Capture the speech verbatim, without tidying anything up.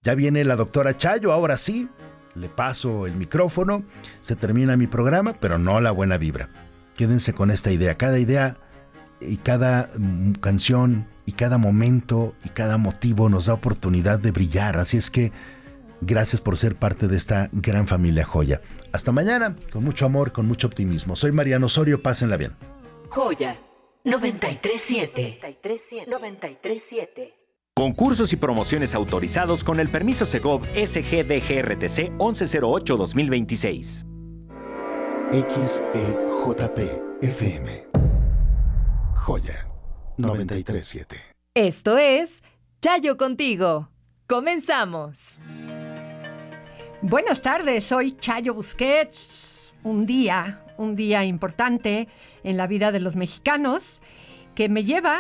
Ya viene la doctora Chayo, ahora sí. Le paso el micrófono, se termina mi programa, pero no la buena vibra. Quédense con esta idea. Cada idea y cada mm, canción y cada momento y cada motivo nos da oportunidad de brillar. Así es que gracias por ser parte de esta gran familia Joya. Hasta mañana, con mucho amor, con mucho optimismo. Soy Mariano Osorio, pásenla bien. Joya noventa y tres siete. noventa y tres siete. Concursos y promociones autorizados con el permiso Segov S G D G R T C once cero ocho dos mil veintiséis. X E J P F M. Joya noventa y tres siete. Esto es Chayo Contigo. Comenzamos. Buenas tardes, soy Chayo Busquets. Un día, un día importante en la vida de los mexicanos que me lleva